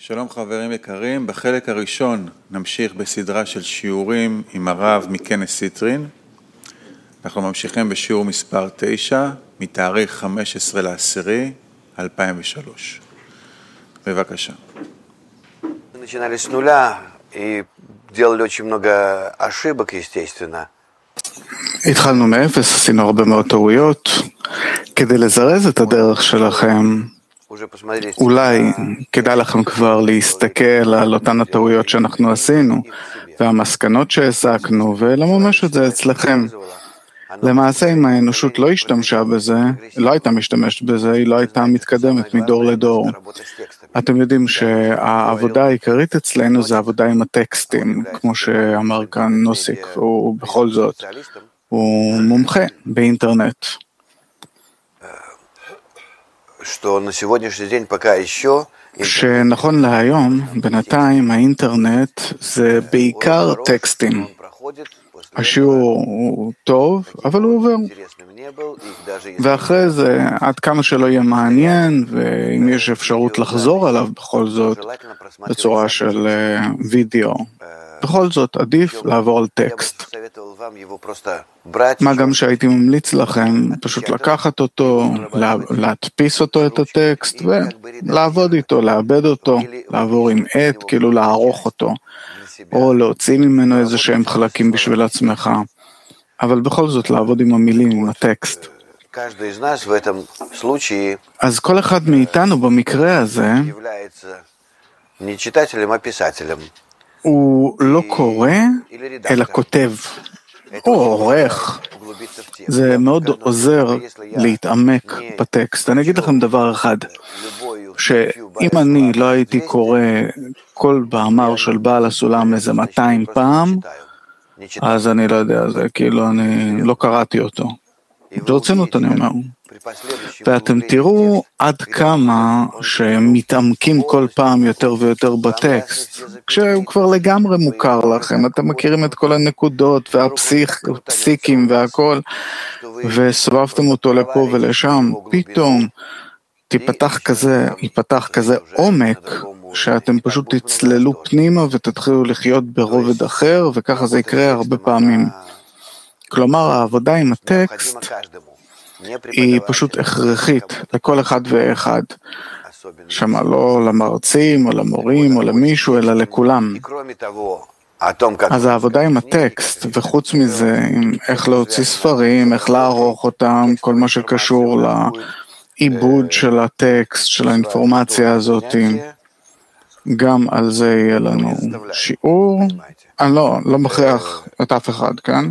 שלום חברים יקרים, בחלק הראשון נמשיך בסדרה של שיעורים עם הרב מכנס סיטרין. אנחנו ממשיכים בשיעור מספר 9 מתאריך 15/10/2003. בבקשה. Начинали с нуля и делали очень много ошибок, естественно. התחלנו מאפס, עשינו הרבה מאוד טעויות. כדי לזרז את הדרך שלכם, אולי כדאי לכם כבר להסתכל על אותן הטעויות שאנחנו עשינו והמסקנות שהסקנו ולממש את זה אצלכם. למעשה אם האנושות לא השתמשה בזה, לא הייתה משתמשת בזה, היא לא הייתה מתקדמת מדור לדור. אתם יודעים שהעבודה העיקרית אצלנו זה עבודה עם הטקסטים, כמו שאמר כאן נוסיק, הוא בכל זאת, הוא מומחה באינטרנט. שנכון להיום, בינתיים האינטרנט זה בעיקר טקסטים. השיעור הוא טוב, אבל הוא עובר. ואחרי זה, עד כמה שלא יהיה מעניין, ואם יש אפשרות לחזור עליו בכל זאת, בצורה של וידאו, בכל זאת עדיף לעבור על טקסט. מה גם שהייתי ממליץ לכם, פשוט לקחת אותו, להדפיס אותו את הטקסט, ולעבוד איתו, לעבד אותו, לעבור עם עט, כאילו לערוך אותו. או להוציא ממנו איזה שהם חלקים בשביל עצמך, אבל בכל זאת לעבוד עם המילים, עם הטקסט. אז כל אחד מאיתנו במקרה הזה, הוא לא קורא, אלא כותב, או עורך. זה מאוד עוזר להתעמק בטקסט. אני אגיד לכם דבר אחד, שאם אני לא הייתי קורא כל מאמר של בעל הסולם איזה 200 פעם, אז אני לא יודע, זה כאילו אני לא קראתי אותו. ברצינות אני אומר. ואתם תראו עד כמה שמתעמקים כל פעם יותר ויותר בטקסט, כשהוא כבר לגמרי מוכר לכם, אתם מכירים את כל הנקודות והפסיקים והכל, וסובבתם אותו לפה ולשם, פתאום ייפתח כזה עומק, שאתם פשוט תצללו פנימה ותתחילו לחיות ברובד אחר, וככה זה יקרה הרבה פעמים. כלומר, העבודה עם הטקסט היא פשוט הכרחית לכל אחד ואחד. שמה לא למרצים או למורים או למישהו, אלא לכולם. אז העבודה עם הטקסט, וחוץ מזה, איך להוציא ספרים, איך לערוך אותם, כל מה שקשור לעיבוד של הטקסט, של האינפורמציה הזאת, גם על זה יהיה לנו שיעור. אני לא מכריח את אף אחד, כן?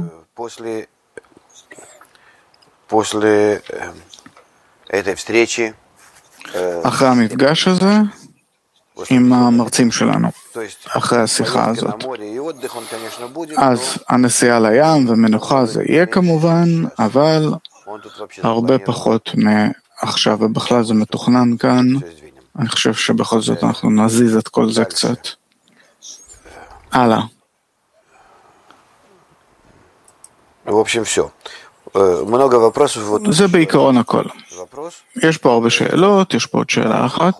אחרי המפגש הזה, עם המרצים שלנו, אחרי השיחה הזאת. אז הנסיעה לים ומנוחה זה יהיה כמובן, אבל הרבה פחות מעכשיו, ובכלל זה מתוכנן כאן. אני חושב שבכל זאת אנחנו נזיז את כל זה קצת. הלאה. זה בעיקרון הכל. יש פה הרבה שאלות, יש פה עוד שאלה אחת.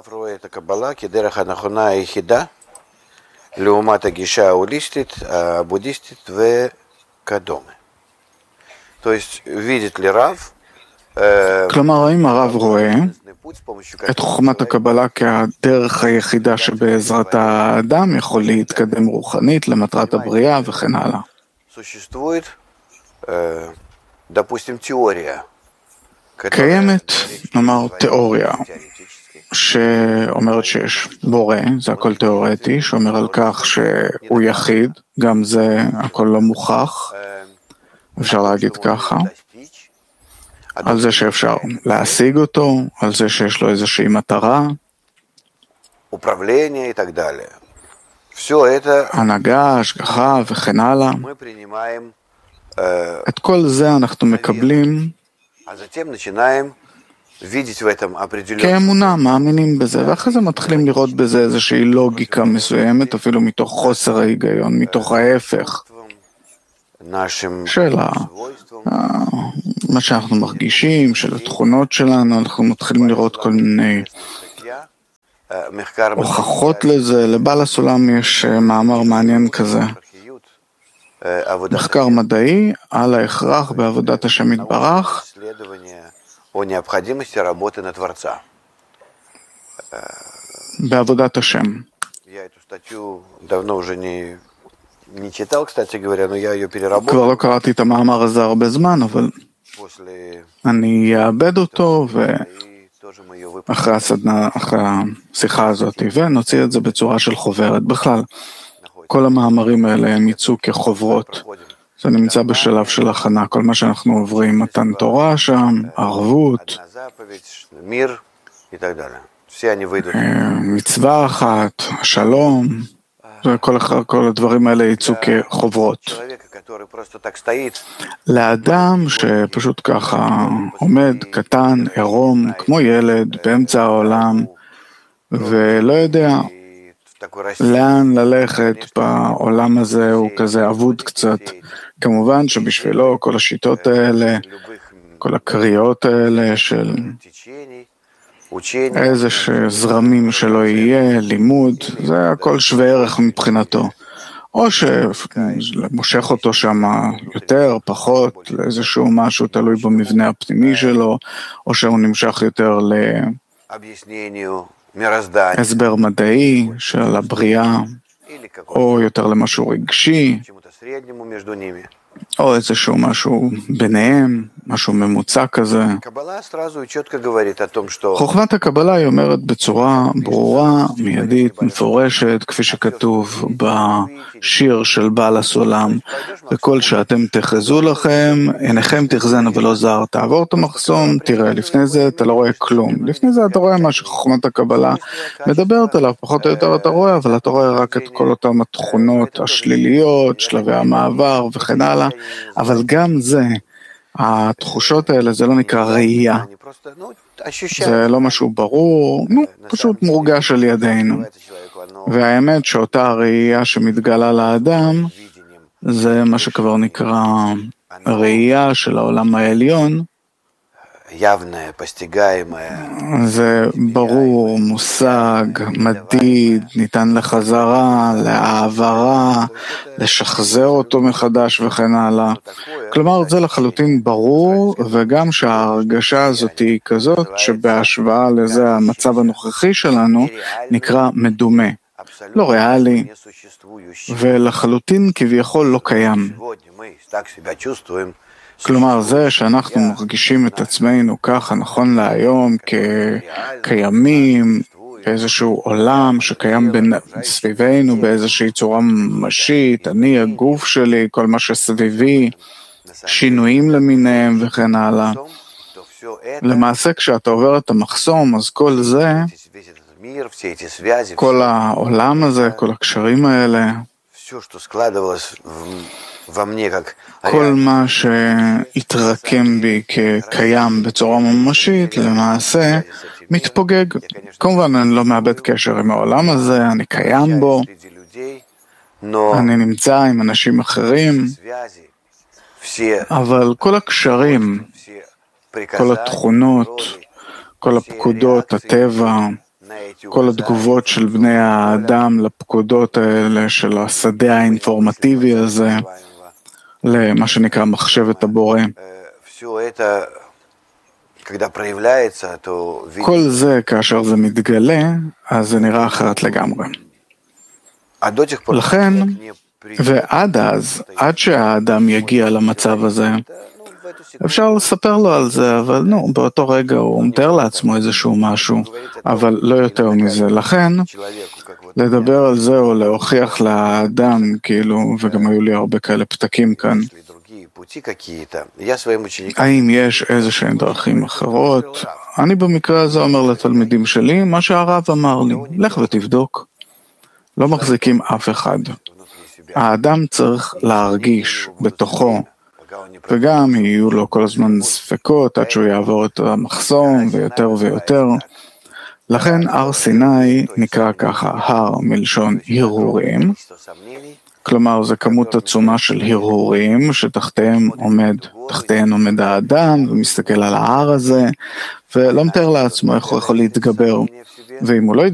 לעומת הגישה ההוליסטית, הבודהיסטית וכדומה. То есть, видит ли רב? כלומר, האם הרב רואה את חוכמת הקבלה כדרך היחידה שבעזרת האדם יכול להתקדם רוחנית למטרת הבריאה וכן הלאה? קיימת, נאמר, תיאוריה שאומרת שיש בורא, זה הכל תיאורטי, שאומר על כך שהוא יחיד, גם זה הכל לא מוכח, אפשר להגיד ככה, על זה שאפשר להשיג אותו, על זה שיש לו איזושהי מטרה, הנהגה, השגחה וכן הלאה. את כל זה אנחנו מקבלים כאמונה, מאמינים בזה, ואחרי זה מתחילים לראות בזה איזושהי לוגיקה מסוימת, אפילו מתוך חוסר ההיגיון, מתוך ההפך של מה שאנחנו מרגישים, של התכונות שלנו. אנחנו מתחילים לראות כל מיני הוכחות לזה. לבעל הסולם יש מאמר מעניין כזה, מחקר מדעי על ההכרח בעבודת השם יתברך, בעבודת השם. כבר לא קראתי את המאמר הזה הרבה זמן, אבל אני אעבד אותו אחרי השיחה הזאת, ונוציא את זה בצורה של חוברת. בכלל, כל המאמרים האלה הם יצאו כחוברות. זה נמצא בשלב של הכנה. כל מה שאנחנו עוברים, מתן תורה שם, ערבות, מצווה אחת, שלום, כל הדברים האלה יצאו כחוברות. לאדם שפשוט ככה עומד קטן, עירום, כמו ילד באמצע העולם, ולא יודע לאן ללכת בעולם הזה, הוא כזה אבוד קצת. כמובן שבשבילו כל השיטות האלה, כל הקריאות האלה של איזה זרמים שלא יהיה, לימוד, זה הכל שווה ערך מבחינתו. או שמושך אותו שם יותר, פחות, לאיזשהו משהו תלוי במבנה הפנימי שלו, או שהוא נמשך יותר להסבר מדעי של הבריאה, או יותר למשהו רגשי, או איזשהו משהו ביניהם, משהו ממוצע כזה. חוכמת הקבלה היא אומרת בצורה ברורה, מיידית, מפורשת, כפי שכתוב בשיר של בעל הסולם, וכל שאתם תחזו לכם, עיניכם תחזנה ולא זר, תעבור את המחסום, תראה, לפני זה אתה לא רואה כלום. לפני זה אתה רואה מה שחוכמת הקבלה מדברת עליו, פחות או יותר אתה רואה, אבל אתה רואה רק את כל אותם התכונות השליליות, שלבי המעבר וכן הלאה, אבל גם זה, התחושות האלה, זה לא נקרא ראייה, זה לא משהו ברור, פשוט מורגש על ידינו. והאמת שאותה הראייה שמתגלה לאדם, זה מה שכבר נקרא ראייה של העולם העליון, זה ברור, מושג, מדיד, ניתן לחזרה, להעברה, לשחזר אותו מחדש וכן הלאה. כלומר, זה לחלוטין ברור, וגם שההרגשה הזאת היא כזאת, שבהשוואה לזה המצב הנוכחי שלנו נקרא מדומה, לא ריאלי, ולחלוטין כביכול לא קיים. כלומר, זה שאנחנו מרגישים את עצמנו ככה נכון להיום כקיימים באיזשהו עולם שקיים סביבנו באיזושהי צורה ממשית, אני, הגוף שלי, כל מה שסביבי, שינויים למיניהם וכן הלאה. למעשה, כשאתה עובר את המחסום, אז כל זה, כל העולם הזה, כל הקשרים האלה, כל מה שהתרקם בי כקיים בצורה ממשית, למעשה מתפוגג. כמובן אני לא מאבד קשר עם העולם הזה, אני קיים בו, אני נמצא עם אנשים אחרים, אבל כל הקשרים, כל התכונות, כל הפקודות, הטבע, כל התגובות של בני האדם לפקודות האלה של השדה האינפורמטיבי הזה, למה שנקרא מחשבת הבורא. כל זה, כאשר זה מתגלה, אז זה נראה אחרת לגמרי. לכן, ועד אז, עד שהאדם יגיע למצב הזה, אפשר לספר לו על זה, אבל באותו רגע הוא מתאר לעצמו איזשהו משהו, אבל לא יותר מזה. לכן, לדבר על זה או להוכיח לאדם, כאילו, וגם היו לי הרבה כאלה פתקים כאן, האם יש איזשהן דרכים אחרות? אני במקרה הזה אומר לתלמידים שלי, מה שהרב אמר לי, לך ותבדוק. לא מחזיקים אף אחד. האדם צריך להרגיש בתוכו, וגם יהיו לו כל הזמן ספקות עד שהוא יעבור את המחסום ויותר ויותר. לכן הר סיני נקרא ככה, הר מלשון הרהורים, כלומר זה כמות עצומה של הרהורים שתחתיהם עומד האדם ומסתכל על ההר הזה ולא מתאר לעצמו איך הוא יכול להתגבר, ואם הוא לא